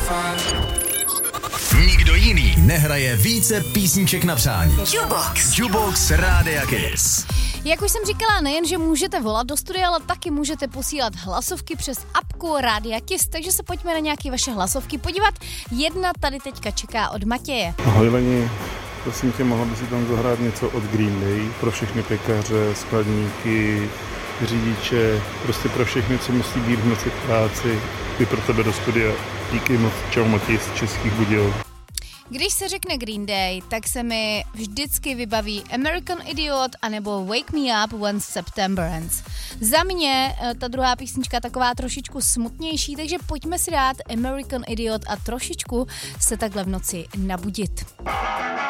Nikdo jiný nehraje více písniček na přání. Jukebox Rádia Kiss. Jak už jsem říkala, nejen, že můžete volat do studia, ale taky můžete posílat hlasovky přes apku Rádia Kiss, takže se pojďme na nějaké vaše hlasovky podívat. Jedna tady teďka čeká od Matěje. Ahoj Leni, prosím tě, mohla by si tam zahrát něco od Green Day pro všechny pekaře, skladníky, řidiče, prostě pro všechny, co musí být v noci v práci, i pro tebe do studia. Díky moc, čau Matěj z Českých Budějovic. Když se řekne Green Day, tak se mi vždycky vybaví American Idiot anebo Wake Me Up When September Ends. Za mě ta druhá písnička taková trošičku smutnější, takže pojďme si dát American Idiot a trošičku se takhle v noci nabudit.